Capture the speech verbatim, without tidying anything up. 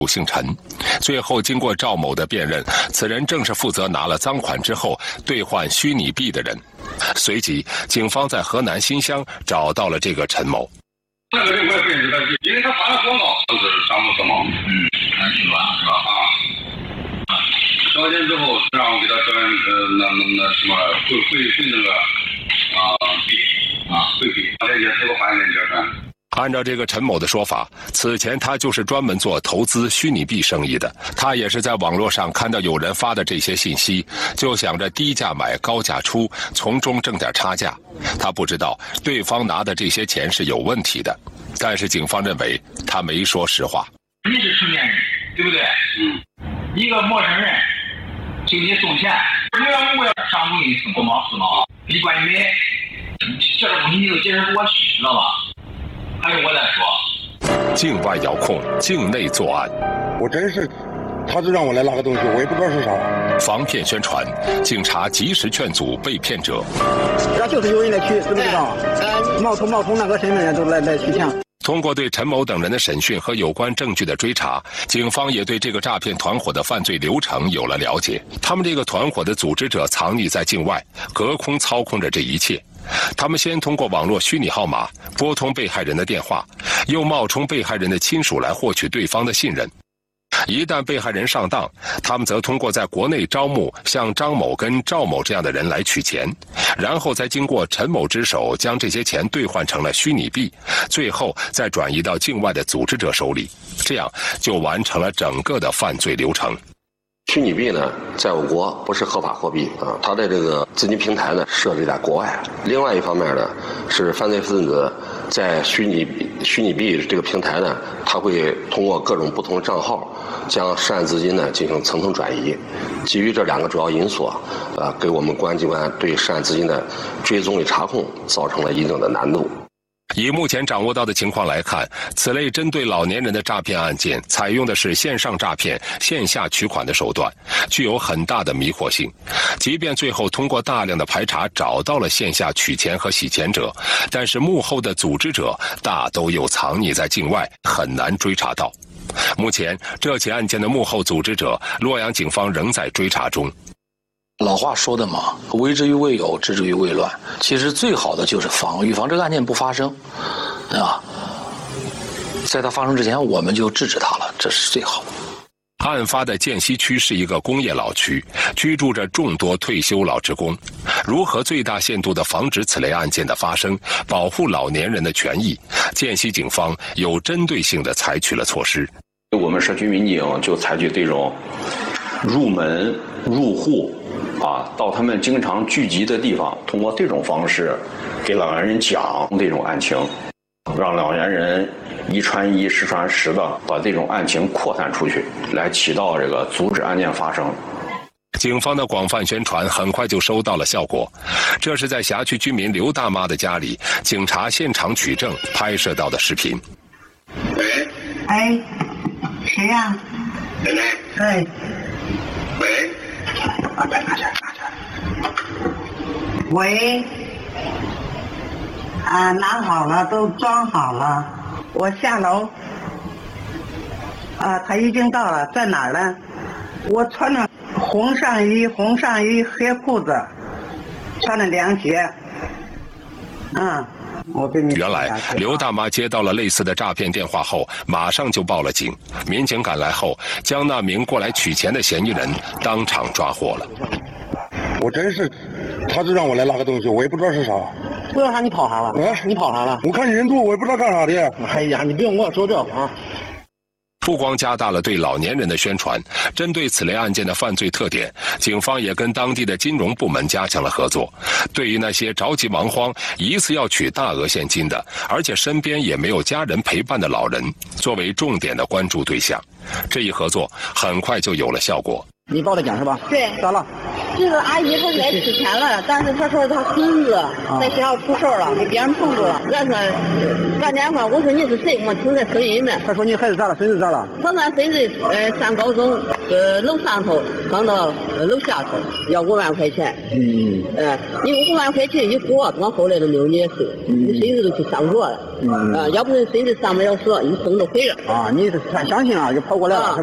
姓陈。最后经过赵某的辨认，此人正是负责拿了赃款之后兑换虚拟币的人。随即，警方在河南新乡找到了这个陈某。 那个人我也不认识他，因为他发了广告，都是张某什么，嗯，安心软是吧？啊，啊，交钱之后，然后给他转呃那那那什么汇汇汇那个啊币啊汇币，连接这个换连接转。 按照这个陈某的说法，此前他就是专门做投资虚拟币生意的。他也是在网络上看到有人发的这些信息，就想着低价买高价出，从中挣点差价。他不知道对方拿的这些钱是有问题的，但是警方认为他没说实话。 你是成年人，对不对？嗯。一个陌生人给你送钱，我要我要上公益是不冒失嘛啊？你管你没，这个东西你就解释不过去，知道吧？还有我再说， 境外遥控，境内作案。 我真是，他就让我来拿个东西，我也不知道是啥。 防骗宣传，警察及时劝阻被骗者。 这就是有人来取，知不知道？冒充冒充那个身份人都来来取钱。 通过对陈某等人的审讯和有关证据的追查，警方也对这个诈骗团伙的犯罪流程有了了解。他们这个团伙的组织者藏匿在境外，隔空操控着这一切。他们先通过网络虚拟号码拨通被害人的电话，又冒充被害人的亲属来获取对方的信任。一旦被害人上当，他们则通过在国内招募像张某跟赵某这样的人来取钱，然后再经过陈某之手将这些钱兑换成了虚拟币，最后再转移到境外的组织者手里，这样就完成了整个的犯罪流程。 虚拟币呢，在我国不是合法货币啊，它的这个资金平台呢设置在国外。另外一方面呢，是犯罪分子在虚拟虚拟币这个平台呢，他会通过各种不同的账号，将涉案资金呢进行层层转移。基于这两个主要因素，呃，给我们公安机关对涉案资金的追踪与查控造成了一定的难度。 以目前掌握到的情况来看，此类针对老年人的诈骗案件采用的是线上诈骗、线下取款的手段，具有很大的迷惑性。即便最后通过大量的排查找到了线下取钱和洗钱者，但是幕后的组织者大都又藏匿在境外，很难追查到。目前这起案件的幕后组织者，洛阳警方仍在追查中。 老话说的嘛，为之于未有，治之于未乱。其实最好的就是防，预防这个案件不发生，啊，在它发生之前我们就制止它了，这是最好的。 案发的涧西区是一个工业老区，居住着众多退休老职工。如何最大限度地防止此类案件的发生，保护老年人的权益，涧西警方有针对性地采取了措施。 我们社区民警就采取这种入门入户啊，到他们经常聚集的地方，通过这种方式给老年人讲这种案情，让老年人一传一十传十的把这种案情扩散出去，来起到这个阻止案件发生。 警方的广泛宣传很快就收到了效果，这是在辖区居民刘大妈的家里，警察现场取证拍摄到的视频。 喂， 哎，谁呀？ 奶奶。 哎。 喂。 拿去拿去拿去。喂。啊，拿好了，都装好了，我下楼。啊，他已经到了，在哪儿呢？我穿着红上衣，红上衣，黑裤子，穿着凉鞋。嗯。 原来刘大妈接到了类似的诈骗电话后，马上就报了警。民警赶来后，将那名过来取钱的嫌疑人当场抓获了。 我真是，他就让我来拿个东西，我也不知道是啥。 不知道啥，你跑啥了？ 啊， 你跑啥了？ 我看你人多，我也不知道干啥的。 哎呀，你不用跟我说这话。 不光加大了对老年人的宣传，针对此类案件的犯罪特点，警方也跟当地的金融部门加强了合作。对于那些着急忙慌、疑似要取大额现金的，而且身边也没有家人陪伴的老人，作为重点的关注对象。这一合作很快就有了效果。 你报的警是吧？ 对。 咋了？ 这个阿姨她来取钱了，但是她说她孙子在学校出事了，给别人碰住了。我说干电话，我说你是谁？我听着声音呢。 她说你孩子咋了？孙子咋了？ 我那孙子呃上高中， 呃楼上头放到呃楼下头，要五万块钱。 嗯。 呃，你五万块钱一过，往后来都没有年数，你孙子都去上学了。嗯。啊，要不然孙子上不了学，你送都回来。 啊，你是太相信了，就跑过来了。